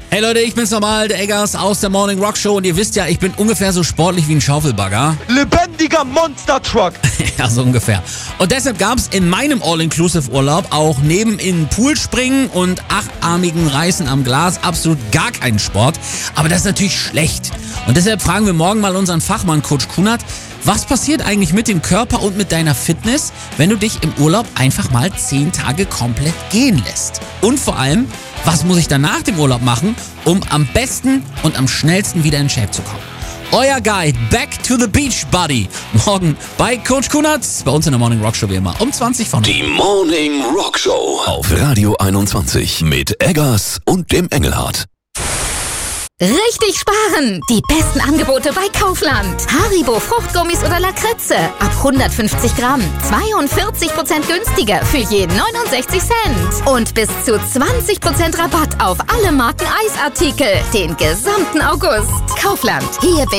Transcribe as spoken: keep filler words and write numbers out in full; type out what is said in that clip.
Hey Leute, ich bin's nochmal, der Eggers aus der Morning Rock Show und ihr wisst ja, ich bin ungefähr so sportlich wie ein Schaufelbagger. Lebendiger Monster-Truck. Ja, so ungefähr. Und deshalb gab's in meinem All-Inclusive-Urlaub auch neben in Pool springen und achtarmigen Reißen am Glas absolut gar keinen Sport. Aber das ist natürlich schlecht. Und deshalb fragen wir morgen mal unseren Fachmann Coach Kunert, was passiert eigentlich mit dem Körper und mit deiner Fitness, wenn du dich im Urlaub einfach mal zehn Tage komplett gehen lässt? Und vor allem, was muss ich dann nach dem Urlaub machen, um am besten und am schnellsten wieder in Shape zu kommen? Euer Guide Back to the Beach Buddy. Morgen bei Coach Kunert, bei uns in der Morning Rock Show wie immer um zwanzig vor neun. Die Morning Rock Show auf Radio einundzwanzig mit Eggers und dem Engelhardt. Richtig sparen! Die besten Angebote bei Kaufland. Haribo Fruchtgummis oder Lakritze ab hundertfünfzig Gramm. zweiundvierzig Prozent günstiger für je neunundsechzig Cent. Und bis zu zwanzig Prozent Rabatt auf alle Marken Eisartikel. Den gesamten August. Kaufland. Hier bin